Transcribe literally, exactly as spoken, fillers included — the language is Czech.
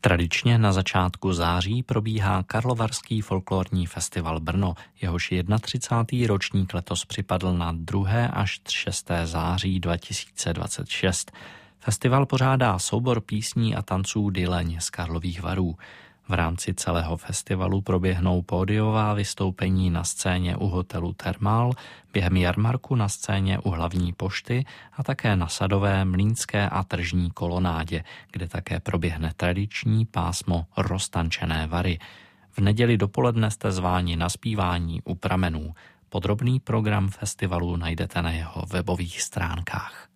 Tradičně na začátku září probíhá Karlovarský folklorní festival Brno, jehož třicátý první ročník letos připadl na druhé až šesté září dva tisíce dvacet šest. Festival pořádá soubor písní a tanců Dyleň z Karlových Varů. V rámci celého festivalu proběhnou pódiová vystoupení na scéně u hotelu Thermal, během jarmarku na scéně u hlavní pošty a také na Sadové, Mlýnské a Tržní kolonádě, kde také proběhne tradiční pásmo Roztančené Vary. V neděli dopoledne jste zváni na zpívání u pramenů. Podrobný program festivalu najdete na jeho webových stránkách.